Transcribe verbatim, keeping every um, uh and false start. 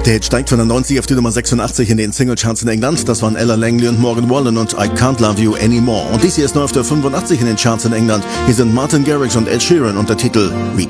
Der Hit steigt von der neunzig auf die Nummer sechsundachtzig in den Singlecharts in England. Das waren Ella Langley und Morgan Wallen und I Can't Love You Anymore. Und dies hier ist neu auf der fünfundachtzig in den Charts in England. Hier sind Martin Garrix und Ed Sheeran und der Titel We